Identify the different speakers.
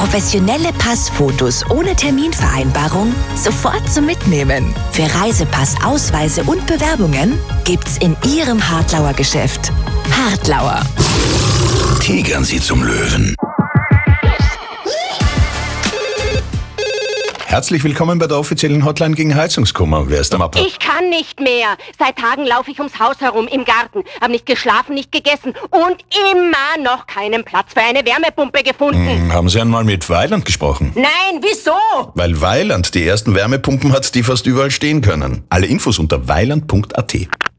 Speaker 1: Professionelle Passfotos ohne Terminvereinbarung sofort zum Mitnehmen. Für Reisepass, Ausweise und Bewerbungen gibt's in Ihrem Hartlauer Geschäft. Hartlauer.
Speaker 2: Tigern Sie zum Löwen. Herzlich willkommen bei der offiziellen Hotline gegen Heizungskummer. Wer ist am Apparat?
Speaker 3: Ich kann nicht mehr. Seit Tagen laufe ich ums Haus herum, im Garten. Hab nicht geschlafen, nicht gegessen und immer noch keinen Platz für eine Wärmepumpe gefunden.
Speaker 2: Haben Sie einmal mit Weiland gesprochen?
Speaker 3: Nein, wieso?
Speaker 2: Weil Weiland die ersten Wärmepumpen hat, die fast überall stehen können. Alle Infos unter weiland.at.